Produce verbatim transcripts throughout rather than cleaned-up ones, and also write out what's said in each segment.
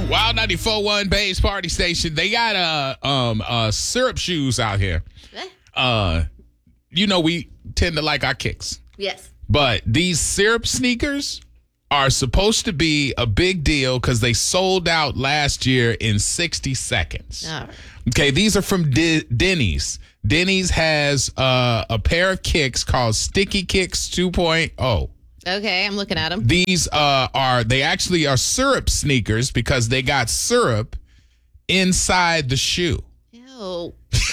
Wild ninety-four point one Bay's Party Station. They got uh um uh syrup shoes out here. Eh? Uh, you know we tend to like our kicks, Yes. but these syrup sneakers are supposed to be a big deal because they sold out last year in sixty seconds. All right. Okay, these are from D- Denny's. Denny's has uh, a pair of kicks called Sticky Kicks two point oh. Okay, I'm looking at them. These uh, are, they actually are syrup sneakers because they got syrup inside the shoe. Ew.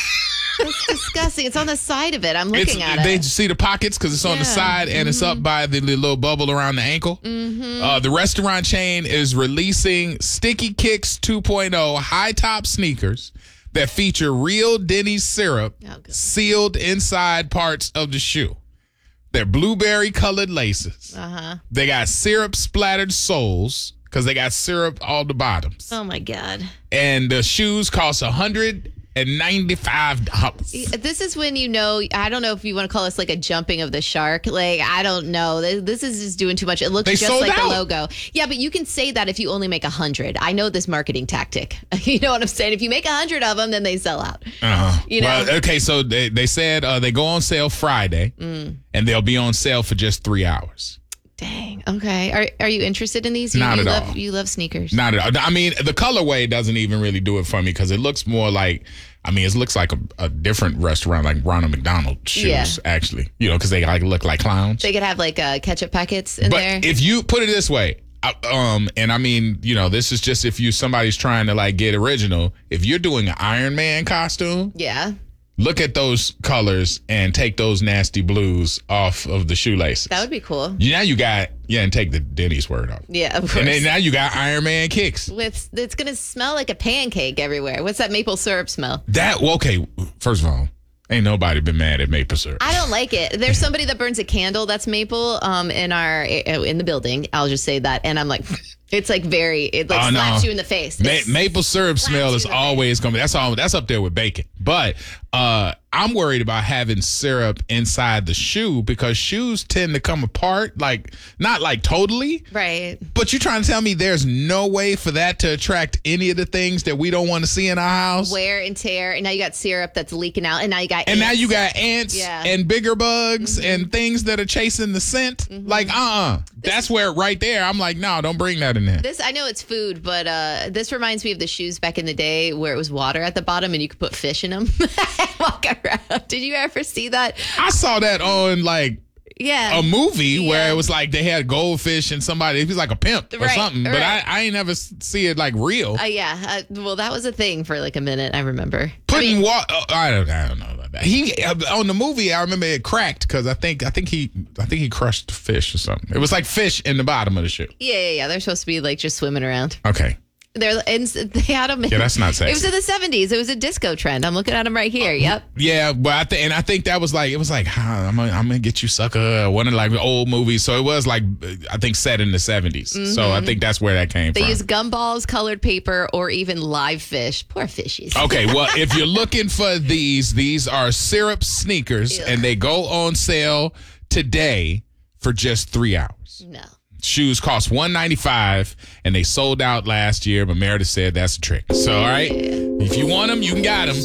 That's disgusting. It's on the side of it. I'm looking It's, at they it. see the pockets because it's on the Yeah. side and it's up by the little bubble around the ankle. Mm-hmm. Uh, the restaurant chain is releasing Sticky Kicks two point oh high top sneakers that feature real Denny's syrup Oh, good. sealed inside parts of the shoe. They're blueberry colored laces. Uh-huh. They got syrup splattered soles because they got syrup all the bottoms. Oh, my God. And the shoes cost one hundred ninety-five dollars. This is when you know, I don't know if you want to call this like a jumping of the shark. Like, I don't know. This this is just doing too much. It looks They just sold like out. the logo. Yeah, but you can say that if you only make a hundred. I know this marketing tactic. You know what I'm saying? If you make a hundred of them, then they sell out. Uh-huh. You know? Well, okay, so they, they said uh, they go on sale Friday, Mm. and they'll be on sale for just three hours. Dang. Okay. Are are you interested in these? You, Not you at love, all. You love sneakers. Not at all. I mean, the colorway doesn't even really do it for me because it looks more like, I mean, it looks like a, a different restaurant, like Ronald McDonald shoes, Yeah. actually. You know, because they like look like clowns. They could have like uh, ketchup packets in But there. if you put it this way, uh, um, and I mean, you know, this is just if you somebody's trying to like get original. If you're doing an Iron Man costume, yeah. look at those colors and take those nasty blues off of the shoelaces. That would be cool. Now you got, yeah, and take the Denny's word off. Yeah, of course. And then now you got Iron Man kicks. With it's gonna smell like a pancake everywhere. What's that maple syrup smell? That, well, okay, first of all, ain't nobody been mad at maple syrup. I don't like it. There's somebody that burns a candle that's maple um in our in the building. I'll just say that, and I'm like, it's like very it like Oh, no. slaps you in the face. Ma- It's- maple syrup smell you is in the always gonna be, that's all, that's up there with bacon. But uh, I'm worried about having syrup inside the shoe because shoes tend to come apart, like, not like totally. right. But you're trying to tell me there's no way for that to attract any of the things that we don't want to see in our house? Wear and tear, and now you got syrup that's leaking out, and now you got And now ants. you got ants Yeah. and bigger bugs and things that are chasing the scent. Like, uh-uh. That's where right there, I'm like, no, don't bring that in there. This I know it's food, but uh, this reminds me of the shoes back in the day where it was water at the bottom and you could put fish in them. Walk around. Did you ever see that? I saw that on, like, Yeah. a movie where Yeah. it was like they had goldfish and somebody, it was like a pimp or Right, something. But right. I, I ain't never s- see it like real. Uh, yeah. Uh, well, that was a thing for like a minute. I remember. Putting water, I don't, I don't know about that. He uh, on the movie, I remember it cracked because I think, I think he, I think he crushed fish or something. It was like fish in the bottom of the shoe. Yeah, yeah, yeah. They're supposed to be like just swimming around. Okay. They're and they had them. Yeah, that's not sexy. It was in the seventies. It was a disco trend. I'm looking at them right here. Yep. Yeah, but I think, and I think that was like, it was like, huh, I'm gonna, I'm gonna get you, sucker. One of like the old movies. So it was like, I think set in the seventies. So I think that's where that came They from. use gumballs, colored paper, or even live fish. Poor fishies. Okay, well, if you're looking for these, these are syrup sneakers, Ew. and they go on sale today for just three hours. No. Shoes cost one ninety-five, and they sold out last year, but Meredith said that's a trick. So, all right, if you want them, you can got them.